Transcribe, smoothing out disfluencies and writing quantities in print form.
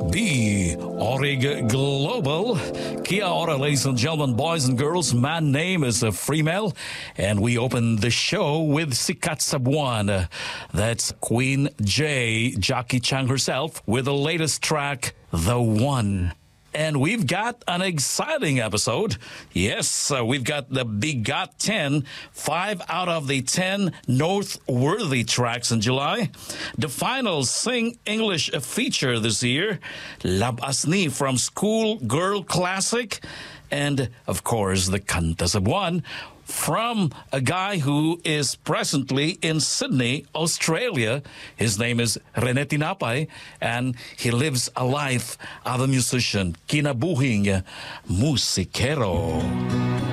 B. Orig Global. Kia ora, ladies and gentlemen, boys and girls. My name is Freemel, and we open the show with Sikat sa Buwan. That's Queen J, Jackie Chang herself, with the latest track, The One. And we've got an exciting episode. Yes, we've got the Big Got 10, 5 out of the 10 noteworthy tracks in July. The final Sing English feature this year, Labas Ni from School Girl Classic. And, of course, the Kanta sa Buwan from a guy who is presently in Sydney, Australia. His name is Rene Tinapay, and he lives a life of a musician, kinabuhing musikero.